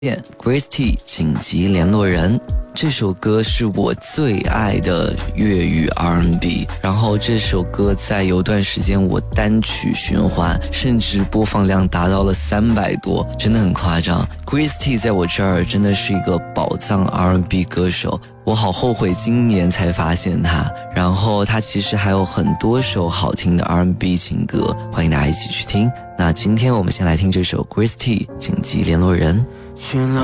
Grace T 紧急联络人，这首歌是我最爱的粤语 R&B， 然后这首歌在有段时间我单曲循环，甚至播放量达到了300多，真的很夸张。Grace T 在我这儿真的是一个宝藏 R&B 歌手，我好后悔今年才发现他。然后他其实还有很多首好听的 R&B 情歌，欢迎大家一起去听。那今天我们先来听这首 Grace T 紧急联络人。